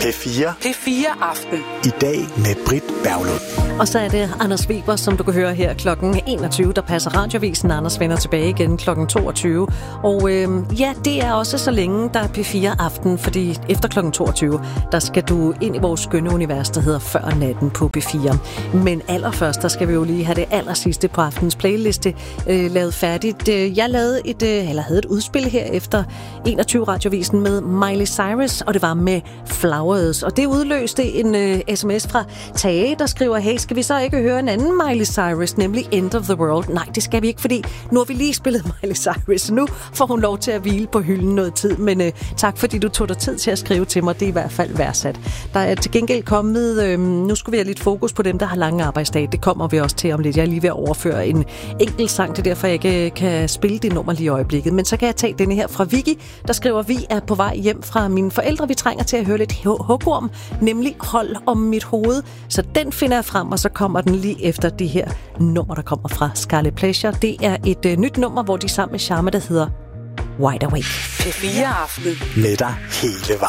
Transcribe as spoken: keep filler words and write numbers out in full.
P fire. P fire Aften. I dag med Britt Berglund. Og så er det Anders Weber, som du kan høre her klokken enogtyve, der passer Radiovisen. Anders vender tilbage igen klokken toogtyve. Og øh, ja, det er også så længe, der er P fire Aften, fordi efter klokken toogtyve, der skal du ind i vores skønne univers, der hedder Før natten på P fire. Men allerførst, der skal vi jo lige have det allersidste på aftens playliste øh, lavet færdigt. Jeg lavede et, øh, eller havde et udspil her efter enogtyve Radiovisen med Miley Cyrus, og det var med Flowers. Og det udløste en øh, sms fra Tage, der skriver, hey, skal vi så ikke høre en anden Miley Cyrus, nemlig End of the World? Nej, det skal vi ikke, fordi nu har vi lige spillet Miley Cyrus, så nu får hun lov til at hvile på hylden noget tid. Men øh, tak, fordi du tog dig tid til at skrive til mig. Det er i hvert fald værdsat. Der er til gengæld kommet, øh, nu skulle vi have lidt fokus på dem, der har lange arbejdsdage. Det kommer vi også til om lidt. Jeg er lige ved at overføre en enkelt sang, det er derfor, jeg ikke kan spille det nummer lige i øjeblikket. Men så kan jeg tage denne her fra Vicky, der skriver, vi er på vej hjem fra mine forældre. Vi trænger til at høre lidt hugorm, nemlig Hold om mit hoved. Så den finder jeg frem, og så kommer den lige efter det her nummer, der kommer fra Scarlet Pleasure. Det er et øh, nyt nummer, hvor de sammen med Sharma, der hedder Wide Awake. P fire Aften. Med dig hele vejen.